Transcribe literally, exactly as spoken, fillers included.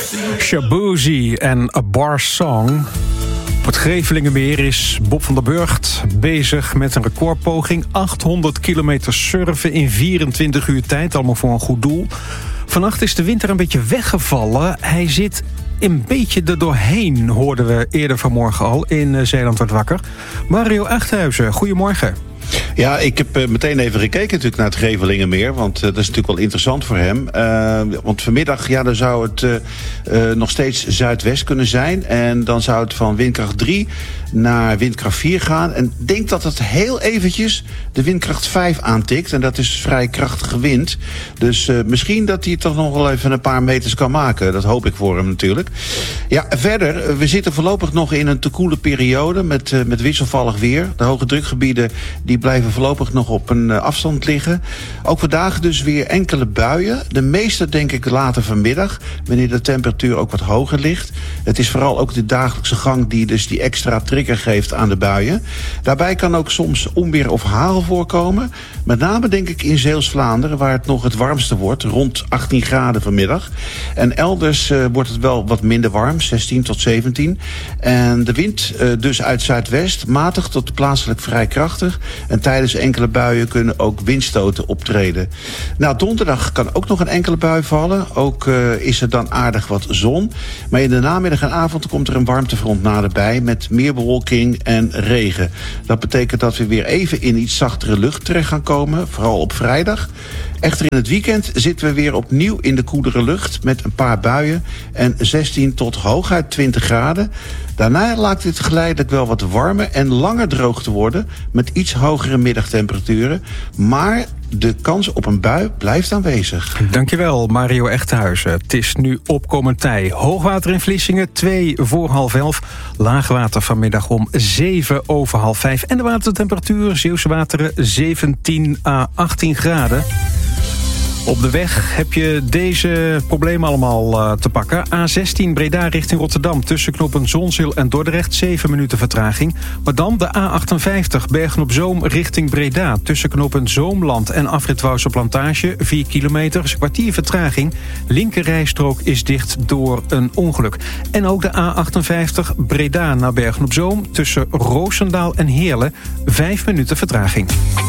Shaboozey en A Bar Song. Op het Grevelingenmeer is Bob van der Burgt bezig met een recordpoging. achthonderd kilometer surfen in vierentwintig uur tijd, allemaal voor een goed doel. Vannacht is de wind er een beetje weggevallen. Hij zit een beetje er doorheen, hoorden we eerder vanmorgen al in Zeeland wordt wakker. Mario Achthuizen, goedemorgen. Ja, ik heb uh, meteen even gekeken natuurlijk naar het Grevelingenmeer. Want uh, dat is natuurlijk wel interessant voor hem. Uh, want vanmiddag ja, dan zou het uh, uh, nog steeds zuidwest kunnen zijn. En dan zou het van windkracht drie naar windkracht vier gaan. En ik denk dat het heel eventjes de windkracht vijf aantikt. En dat is vrij krachtige wind. Dus uh, misschien dat hij toch nog wel even een paar meters kan maken. Dat hoop ik voor hem natuurlijk. Ja, verder, we zitten voorlopig nog in een te koele periode met, uh, met wisselvallig weer. De hoge drukgebieden die blijven voorlopig nog op een afstand liggen. Ook vandaag dus weer enkele buien. De meeste denk ik later vanmiddag, wanneer de temperatuur ook wat hoger ligt. Het is vooral ook de dagelijkse gang die dus die extra trigger geeft aan de buien. Daarbij kan ook soms onweer of hagel voorkomen. Met name denk ik in Zeeuws-Vlaanderen, waar het nog het warmste wordt, rond achttien graden vanmiddag. En elders uh, wordt het wel wat minder warm, zestien tot zeventien. En de wind uh, dus uit zuidwest, matig tot plaatselijk vrij krachtig. En tijdens enkele buien kunnen ook windstoten optreden. Nou, donderdag kan ook nog een enkele bui vallen. Ook uh, is er dan aardig wat zon. Maar in de namiddag en avond komt er een warmtefront naderbij met meer bewolking en regen. Dat betekent dat we weer even in iets zachtere lucht terecht gaan komen, vooral op vrijdag. Echter in het weekend zitten we weer opnieuw in de koelere lucht met een paar buien en zestien tot hooguit twintig graden. Daarna lijkt het geleidelijk wel wat warmer en langer droog te worden met iets hogere middagtemperaturen. Maar de kans op een bui blijft aanwezig. Dankjewel, Mario Echthuizen. Het is nu opkomend tij. Hoogwater in Vlissingen, twee voor half elf. Laagwater vanmiddag om zeven over half vijf. En de watertemperatuur, Zeeuwse wateren, zeventien à achttien graden. Op de weg heb je deze problemen allemaal uh, te pakken. A zestien Breda richting Rotterdam. Tussen knoppen Zonzeel en Dordrecht. zeven minuten vertraging. Maar dan de A achtenvijftig Bergen-op-Zoom richting Breda. Tussen knoppen Zoomland en afrit Wouwse Plantage. vier kilometer, is een kwartier vertraging. Linkerrijstrook is dicht door een ongeluk. En ook de A achtenvijftig Breda naar Bergen-op-Zoom. Tussen Roosendaal en Heerlen. vijf minuten vertraging.